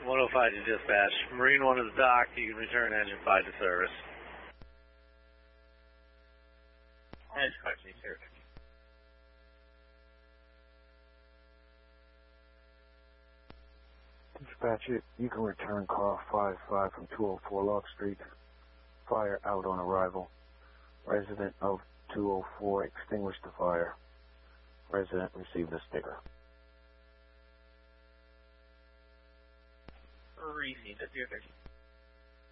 105 to dispatch. Marine 1 is docked. You can return engine 5 to service. Engine 5 to service. Dispatch it. You can return car 55 from 204 Log Street. Fire out on arrival. Resident of 204 extinguished the fire. Resident received a sticker. Received a 013.